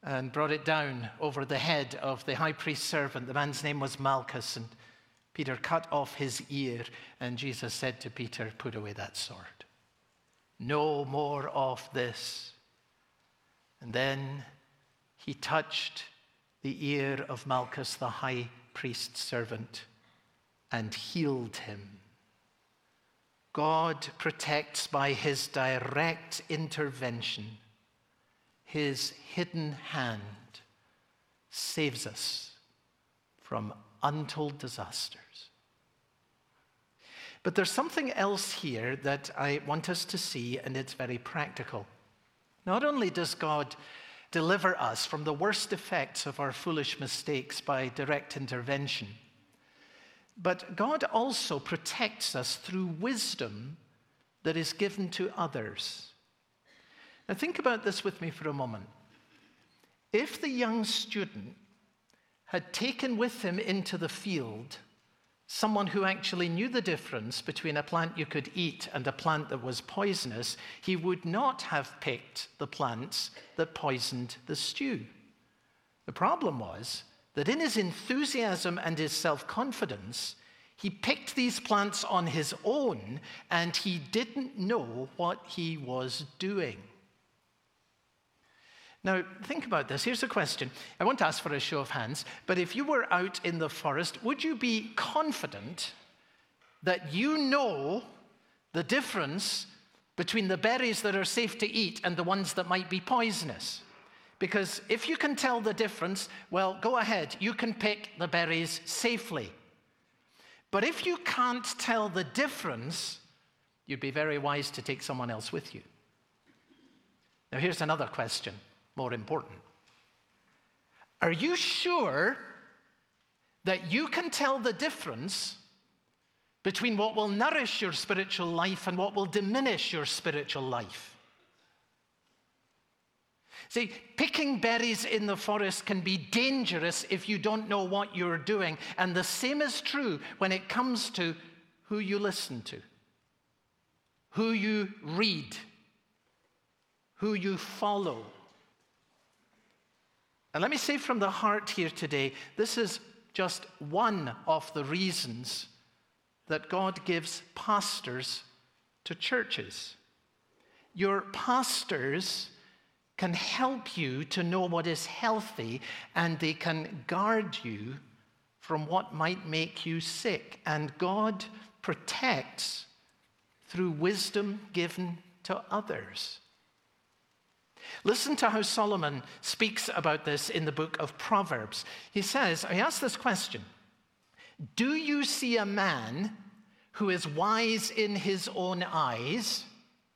and brought it down over the head of the high priest's servant. The man's name was Malchus, and Peter cut off his ear, and Jesus said to Peter, "Put away that sword. No more of this." And then he touched the ear of Malchus, the high priest's servant, and healed him. God protects by his direct intervention. His hidden hand saves us from untold disasters. But there's something else here that I want us to see, and it's very practical. Not only does God deliver us from the worst effects of our foolish mistakes by direct intervention, but God also protects us through wisdom that is given to others. Now think about this with me for a moment. If the young student had taken with him into the field someone who actually knew the difference between a plant you could eat and a plant that was poisonous, he would not have picked the plants that poisoned the stew. The problem was that in his enthusiasm and his self-confidence, he picked these plants on his own, and he didn't know what he was doing. Now, think about this. Here's a question. I won't ask for a show of hands, but if you were out in the forest, would you be confident that you know the difference between the berries that are safe to eat and the ones that might be poisonous? Because if you can tell the difference, well, go ahead. You can pick the berries safely. But if you can't tell the difference, you'd be very wise to take someone else with you. Now, here's another question, more important. Are you sure that you can tell the difference between what will nourish your spiritual life and what will diminish your spiritual life? See, picking berries in the forest can be dangerous if you don't know what you're doing. And the same is true when it comes to who you listen to, who you read, who you follow. And let me say from the heart here today, this is just one of the reasons that God gives pastors to churches. Your pastors can help you to know what is healthy, and they can guard you from what might make you sick. And God protects through wisdom given to others. Listen to how Solomon speaks about this in the book of Proverbs. He says, he asks this question, "Do you see a man who is wise in his own eyes?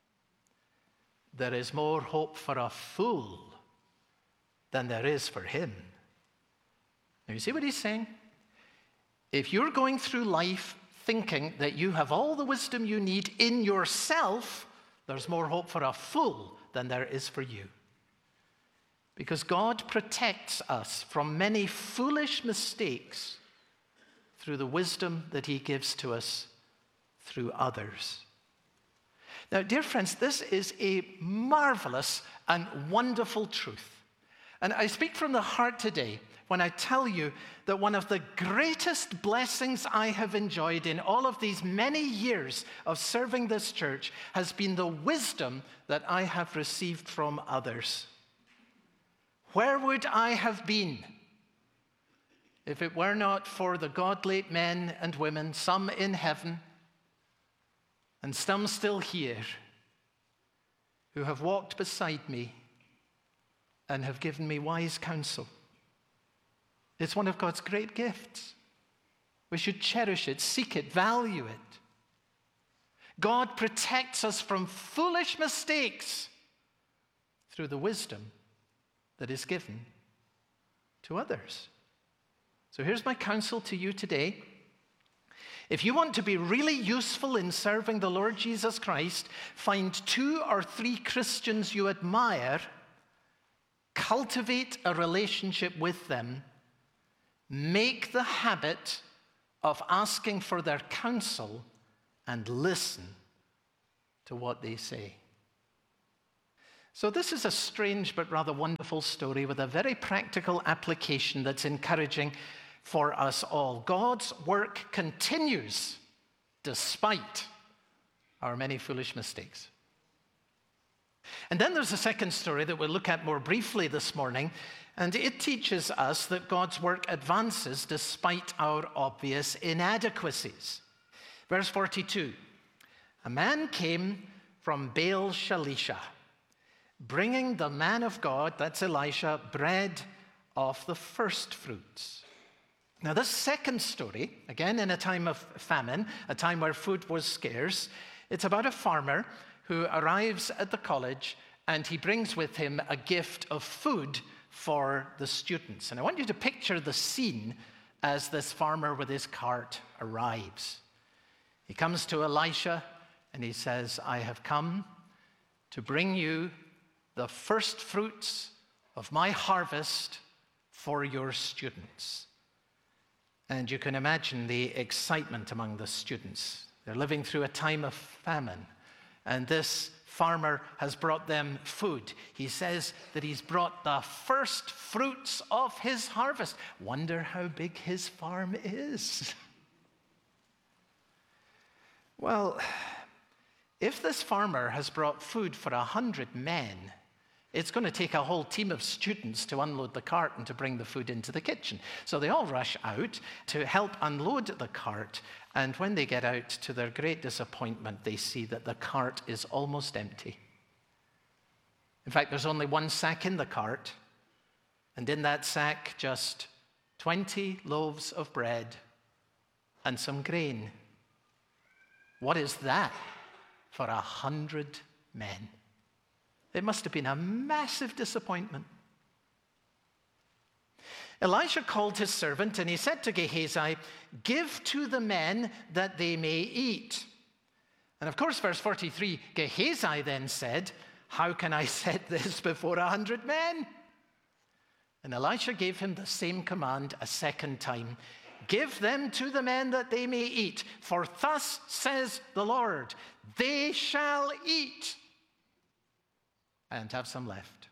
There is more hope for a fool than there is for him." Now, you see what he's saying? If you're going through life thinking that you have all the wisdom you need in yourself, there's more hope for a fool than there is for you. Because God protects us from many foolish mistakes through the wisdom that he gives to us through others. Now, dear friends, this is a marvelous and wonderful truth. And I speak from the heart today when I tell you that one of the greatest blessings I have enjoyed in all of these many years of serving this church has been the wisdom that I have received from others. Where would I have been if it were not for the godly men and women, some in heaven and some still here, who have walked beside me and have given me wise counsel? It's one of God's great gifts. We should cherish it, seek it, value it. God protects us from foolish mistakes through the wisdom that is given to others. So here's my counsel to you today. If you want to be really useful in serving the Lord Jesus Christ, find 2 or 3 Christians you admire, cultivate a relationship with them, make the habit of asking for their counsel, and listen to what they say. So this is a strange but rather wonderful story with a very practical application that's encouraging for us all. God's work continues despite our many foolish mistakes. And then there's a second story that we'll look at more briefly this morning, and it teaches us that God's work advances despite our obvious inadequacies. Verse 42, a man came from Baal Shalisha, bringing the man of God, that's Elisha, bread of the first fruits. Now this second story, again in a time of famine, a time where food was scarce, it's about a farmer who arrives at the college and he brings with him a gift of food for the students. And I want you to picture the scene as this farmer with his cart arrives. He comes to Elisha and he says, I have come to bring you the first fruits of my harvest for your students. And you can imagine the excitement among the students. They're living through a time of famine, and this farmer has brought them food. He says that he's brought the first fruits of his harvest. Wonder how big his farm is. Well, if this farmer has brought food for 100 men, it's going to take a whole team of students to unload the cart and to bring the food into the kitchen. So they all rush out to help unload the cart. And when they get out, to their great disappointment, they see that the cart is almost empty. In fact, there's only one sack in the cart. And in that sack, just 20 loaves of bread and some grain. What is that for 100 men? It must have been a massive disappointment. Elisha called his servant and he said to Gehazi, give to the men that they may eat. And of course, verse 43, Gehazi then said, how can I set this before 100 men? And Elisha gave him the same command a second time. Give them to the men that they may eat, for thus says the Lord, they shall eat and have some left.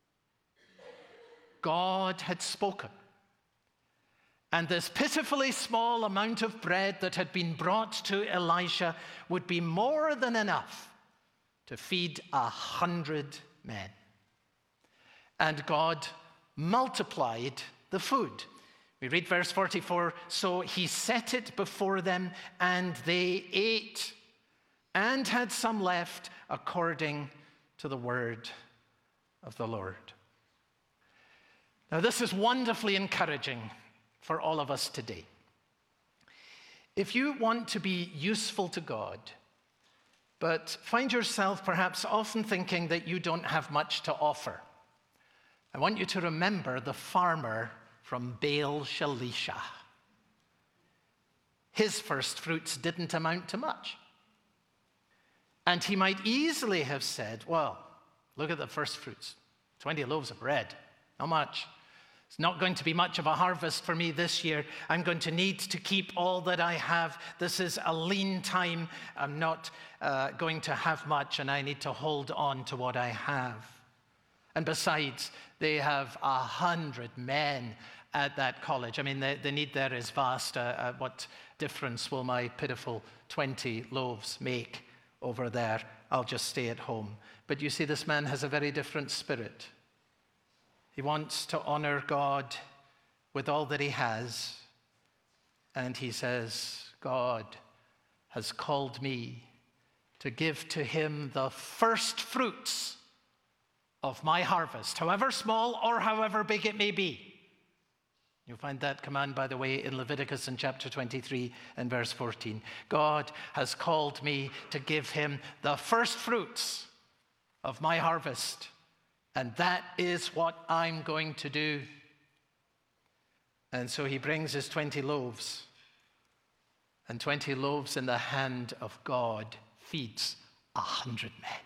God had spoken. And this pitifully small amount of bread that had been brought to Elisha would be more than enough to feed 100 men. And God multiplied the food. We read verse 44, so he set it before them, and they ate, and had some left according to the word of the Lord. Now, this is wonderfully encouraging for all of us today. If you want to be useful to God, but find yourself perhaps often thinking that you don't have much to offer, I want you to remember the farmer from Baal Shalisha. His first fruits didn't amount to much. And he might easily have said, well, look at the first fruits, 20 loaves of bread, not much. It's not going to be much of a harvest for me this year. I'm going to need to keep all that I have. This is a lean time. I'm not going to have much, and I need to hold on to what I have. And besides, they have 100 men at that college. I mean, the need there is vast. What difference will my pitiful 20 loaves make over there? I'll just stay at home. But you see, this man has a very different spirit. He wants to honor God with all that he has. And he says, God has called me to give to him the first fruits of my harvest, however small or however big it may be. You'll find that command, by the way, in Leviticus in chapter 23 and verse 14. God has called me to give him the first fruits of my harvest. And that is what I'm going to do. And so he brings his 20 loaves. And 20 loaves in the hand of God feeds 100 men.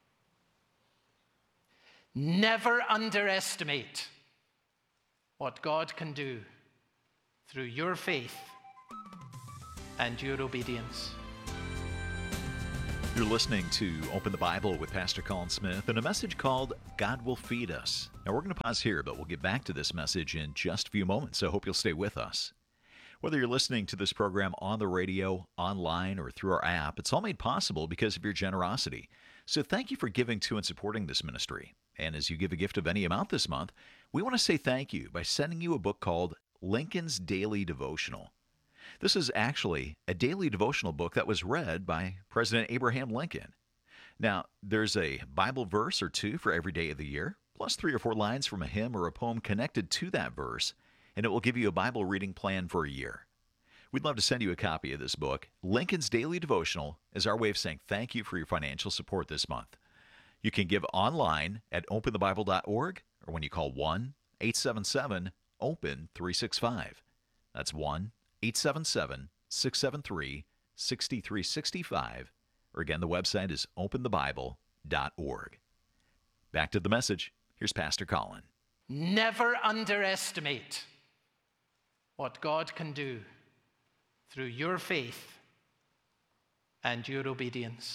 Never underestimate what God can do through your faith and your obedience. You're listening to Open the Bible with Pastor Colin Smith and a message called God Will Feed Us. Now, we're going to pause here, but we'll get back to this message in just a few moments, so I hope you'll stay with us. Whether you're listening to this program on the radio, online, or through our app, it's all made possible because of your generosity. So thank you for giving to and supporting this ministry. And as you give a gift of any amount this month, we want to say thank you by sending you a book called Lincoln's Daily Devotional. This is actually a daily devotional book that was read by President Abraham Lincoln. Now, there's a Bible verse or two for every day of the year, plus 3 or 4 lines from a hymn or a poem connected to that verse, and it will give you a Bible reading plan for a year. We'd love to send you a copy of this book. Lincoln's Daily Devotional is our way of saying thank you for your financial support this month. You can give online at openthebible.org or when you call 1-877-OPEN-365. That's 1-877-673-6365. Or again, the website is openthebible.org. Back to the message. Here's Pastor Colin. Never underestimate what God can do through your faith and your obedience.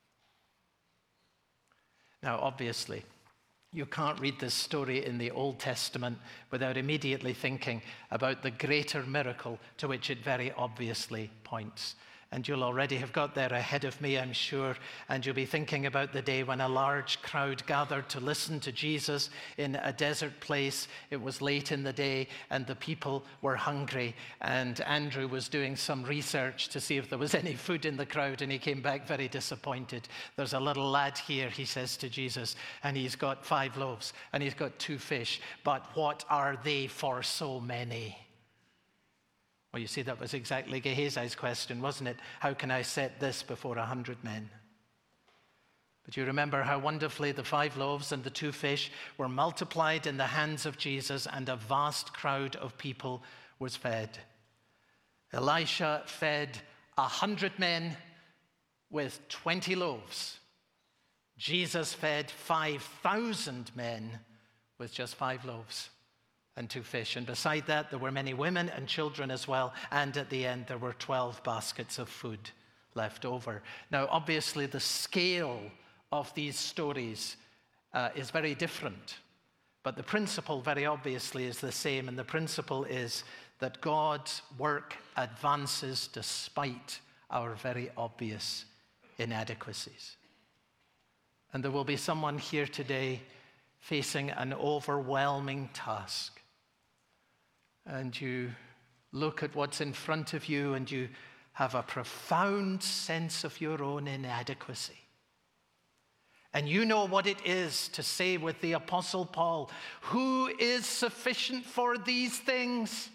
Now, obviously, you can't read this story in the Old Testament without immediately thinking about the greater miracle to which it very obviously points. And you'll already have got there ahead of me, I'm sure, and you'll be thinking about the day when a large crowd gathered to listen to Jesus in a desert place. It was late in the day, and the people were hungry, and Andrew was doing some research to see if there was any food in the crowd, and he came back very disappointed. There's a little lad here, he says to Jesus, and he's got 5 loaves, and he's got 2 fish, but what are they for so many? Well, you see, that was exactly Gehazi's question, wasn't it? How can I set this before 100 men? But you remember how wonderfully the 5 loaves and the 2 fish were multiplied in the hands of Jesus, and a vast crowd of people was fed. Elisha fed 100 men with 20 loaves. Jesus fed 5,000 men with just 5 loaves and 2 fish. And beside that, there were many women and children as well. And at the end, there were 12 baskets of food left over. Now, obviously, the scale of these stories is very different. But the principle, very obviously, is the same. And the principle is that God's work advances despite our very obvious inadequacies. And there will be someone here today facing an overwhelming task. And you look at what's in front of you and you have a profound sense of your own inadequacy. And you know what it is to say with the Apostle Paul, "Who is sufficient for these things?"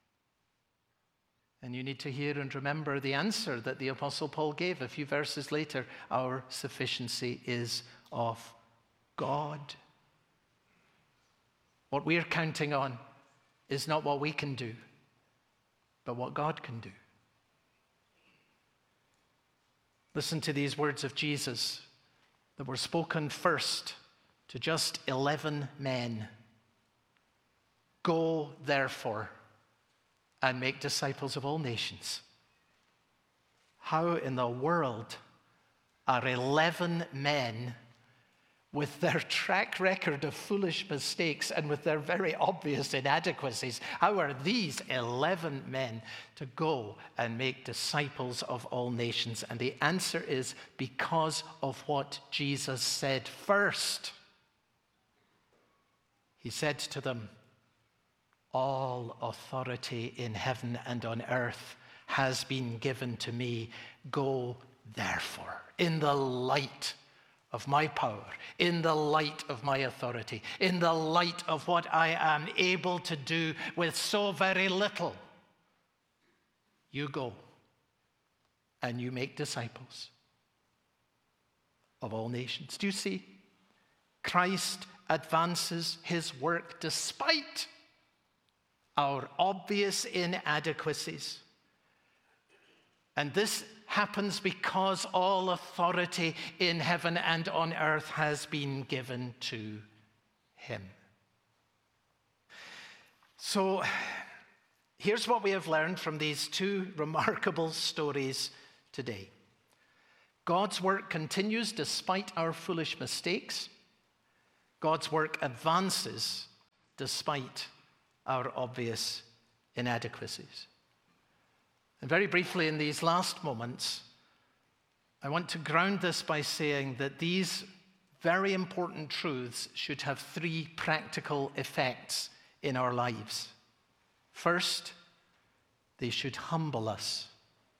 And you need to hear and remember the answer that the Apostle Paul gave a few verses later. Our sufficiency is of God. What we're counting on is not what we can do, but what God can do. Listen to these words of Jesus that were spoken first to just 11 men. "Go, therefore, and make disciples of all nations." How in the world are 11 men with their track record of foolish mistakes and with their very obvious inadequacies, how are these 11 men to go and make disciples of all nations? And the answer is because of what Jesus said first. He said to them, "All authority in heaven and on earth has been given to me. Go, therefore, in the light of my power, in the light of my authority, in the light of what I am able to do with so very little. You go and you make disciples of all nations." Do you see? Christ advances his work despite our obvious inadequacies. And this happens because all authority in heaven and on earth has been given to him. So here's what we have learned from these 2 remarkable stories today. God's work continues despite our foolish mistakes. God's work advances despite our obvious inadequacies. And very briefly, in these last moments, I want to ground this by saying that these very important truths should have three practical effects in our lives. First, they should humble us.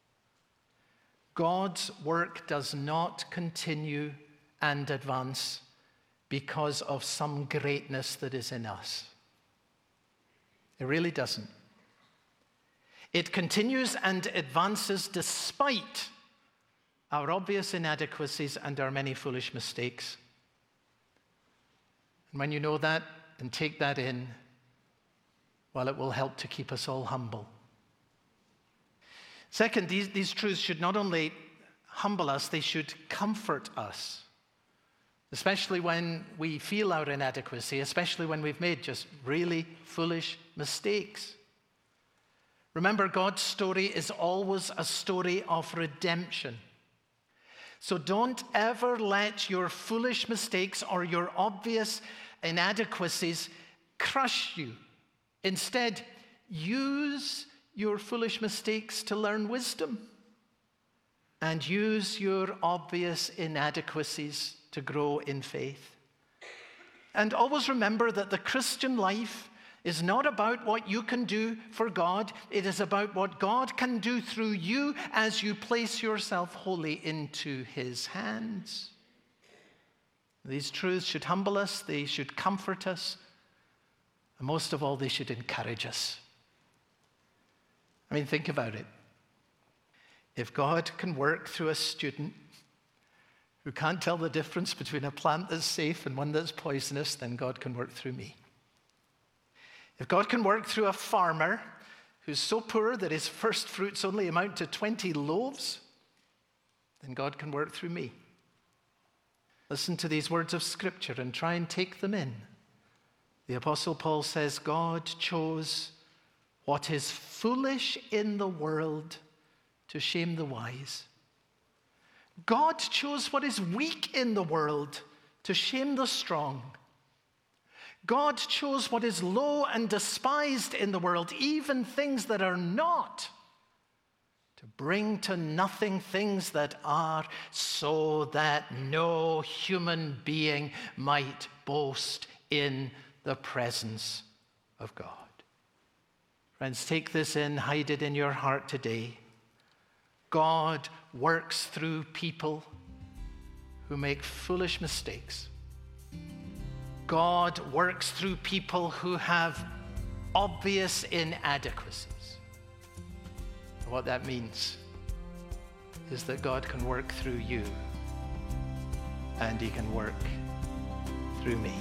God's work does not continue and advance because of some greatness that is in us. It really doesn't. It continues and advances despite our obvious inadequacies and our many foolish mistakes. And when you know that and take that in, well, it will help to keep us all humble. Second, these truths should not only humble us, they should comfort us, especially when we feel our inadequacy, especially when we've made just really foolish mistakes. Remember, God's story is always a story of redemption. So don't ever let your foolish mistakes or your obvious inadequacies crush you. Instead, use your foolish mistakes to learn wisdom, and use your obvious inadequacies to grow in faith. And always remember that the Christian life is not about what you can do for God. It is about what God can do through you as you place yourself wholly into His hands. These truths should humble us, they should comfort us, and most of all, they should encourage us. I mean, think about it. If God can work through a student who can't tell the difference between a plant that's safe and one that's poisonous, then God can work through me. If God can work through a farmer who's so poor that his first fruits only amount to 20 loaves, then God can work through me. Listen to these words of Scripture and try and take them in. The Apostle Paul says, God chose what is foolish in the world to shame the wise. God chose what is weak in the world to shame the strong. God chose what is low and despised in the world, even things that are not, to bring to nothing things that are, so that no human being might boast in the presence of God. Friends, take this in, hide it in your heart today. God works through people who make foolish mistakes. God works through people who have obvious inadequacies. And what that means is that God can work through you, and He can work through me.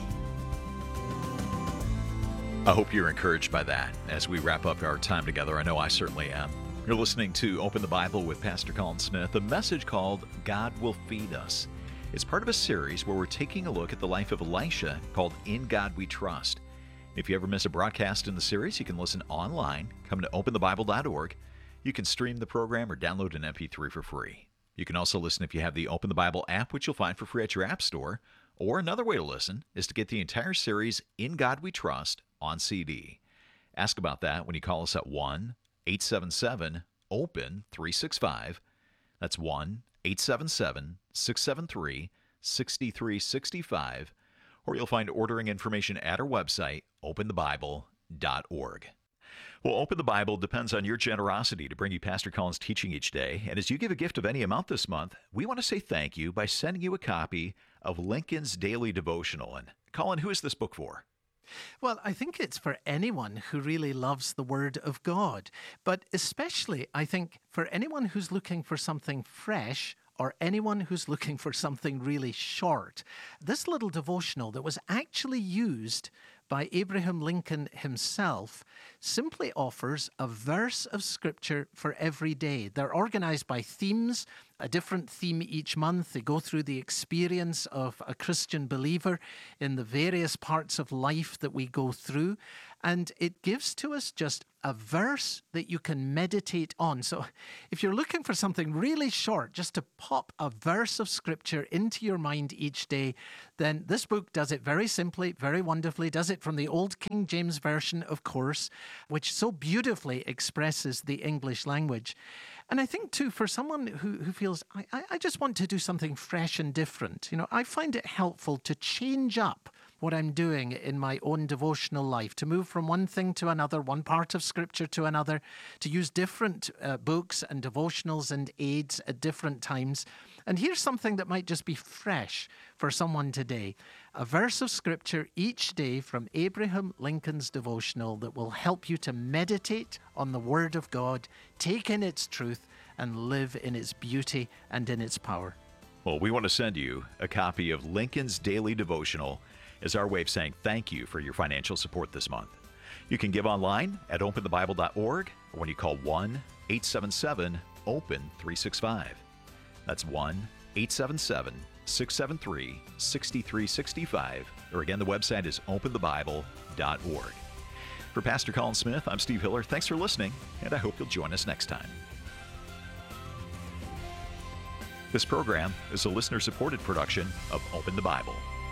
I hope you're encouraged by that as we wrap up our time together. I know I certainly am. You're listening to Open the Bible with Pastor Colin Smith, a message called God Will Feed Us. It's part of a series where we're taking a look at the life of Elisha called In God We Trust. If you ever miss a broadcast in the series, you can listen online. Come to openthebible.org. You can stream the program or download an MP3 for free. You can also listen if you have the Open the Bible app, which you'll find for free at your app store. Or another way to listen is to get the entire series In God We Trust on CD. Ask about that when you call us at 1-877-OPEN-365. That's 1-877-673-6365. Or you'll find ordering information at our website, openthebible.org. Well, Open the Bible depends on your generosity to bring you Pastor Colin's teaching each day. And as you give a gift of any amount this month, we want to say thank you by sending you a copy of Lincoln's Daily Devotional. And Colin, who is this book for? Well, I think it's for anyone who really loves the Word of God, but especially, I think, for anyone who's looking for something fresh or anyone who's looking for something really short. This little devotional that was actually used by Abraham Lincoln himself simply offers a verse of Scripture for every day. They're organized by themes a different theme each month. They go through the experience of a Christian believer in the various parts of life that we go through. And it gives to us just a verse that you can meditate on. So if you're looking for something really short, just to pop a verse of Scripture into your mind each day, then this book does it very simply, very wonderfully, does it from the Old King James Version, of course, which so beautifully expresses the English language. And I think, too, for someone who feels, I just want to do something fresh and different, I find it helpful to change up what I'm doing in my own devotional life, to move from one thing to another, one part of Scripture to another, to use different books and devotionals and aids at different times. And here's something that might just be fresh for someone today. A verse of Scripture each day from Abraham Lincoln's devotional that will help you to meditate on the Word of God, take in its truth, and live in its beauty and in its power. Well, we want to send you a copy of Lincoln's Daily Devotional as our way of saying thank you for your financial support this month. You can give online at openthebible.org or when you call 1-877-OPEN-365. That's 1-877-673-6365. Or again, the website is openthebible.org. For Pastor Colin Smith, I'm Steve Hiller. Thanks for listening, and I hope you'll join us next time. This program is a listener-supported production of Open the Bible.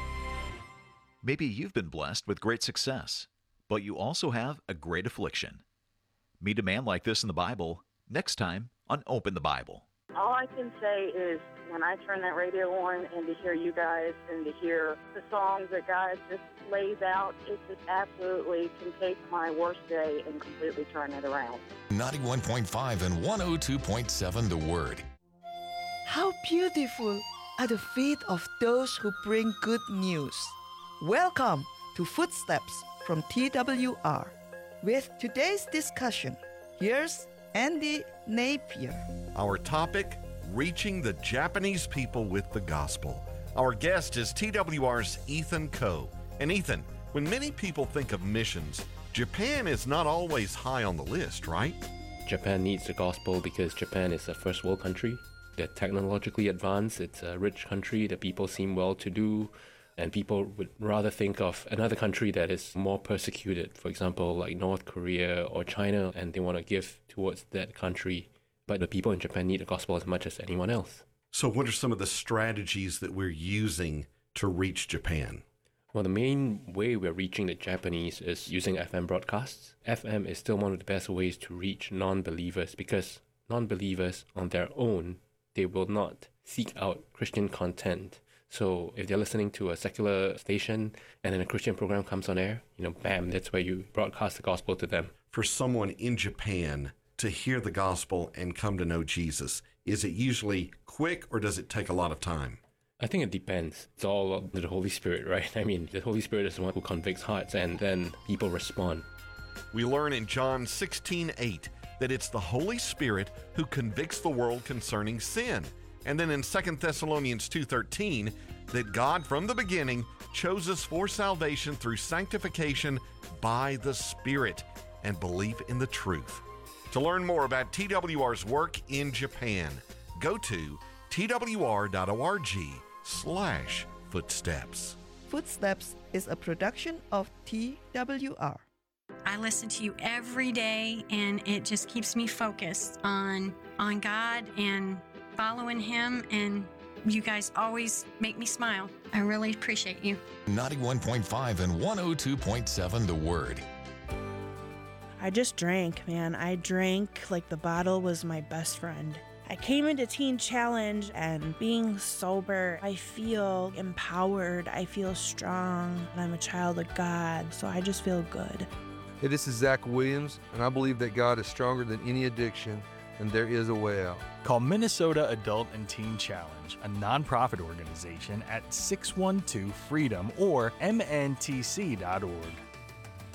Maybe you've been blessed with great success, but you also have a great affliction. Meet a man like this in the Bible next time on Open the Bible. All I can say is when I turn that radio on and to hear you guys and to hear the songs that God just lays out, it just absolutely can take my worst day and completely turn it around. 91.5 and 102.7 The Word. How beautiful are the feet of those who bring good news. Welcome to Footsteps from TWR. With today's discussion, here's Andy Napier. Our topic, reaching the Japanese people with the gospel. Our guest is TWR's Ethan Coe. And Ethan, when many people think of missions, Japan is not always high on the list, right? Japan needs the gospel because Japan is a first world country. They're technologically advanced, it's a rich country, the people seem well-to-do, and people would rather think of another country that is more persecuted, for example, like North Korea or China, and they want to give towards that country. But the people in Japan need the gospel as much as anyone else. So what are some of the strategies that we're using to reach Japan? Well, the main way we're reaching the Japanese is using FM broadcasts. FM is still one of the best ways to reach non-believers because non-believers on their own, they will not seek out Christian content. So if they're listening to a secular station and then a Christian program comes on air, bam, that's where you broadcast the gospel to them. For someone in Japan to hear the gospel and come to know Jesus, is it usually quick or does it take a lot of time? I think it depends. It's all up to the Holy Spirit, right? I mean, the Holy Spirit is the one who convicts hearts and then people respond. We learn in John 16:8 that it's the Holy Spirit who convicts the world concerning sin. And then in 2 Thessalonians 2:13, that God from the beginning chose us for salvation through sanctification by the Spirit and belief in the truth. To learn more about TWR's work in Japan, go to twr.org/footsteps. Footsteps is a production of TWR. I listen to you every day, and it just keeps me focused on God and following Him, and you guys always make me smile. I really appreciate you. 91.5 and 102.7 The Word. I just drank, man. I drank like the bottle was my best friend. I came into Teen Challenge, and being sober, I feel empowered. I feel strong, and I'm a child of God, so I just feel good. Hey, this is Zach Williams, and I believe that God is stronger than any addiction, and there is a way out. Call Minnesota Adult and Teen Challenge, a nonprofit organization, at 612-FREEDOM or mntc.org.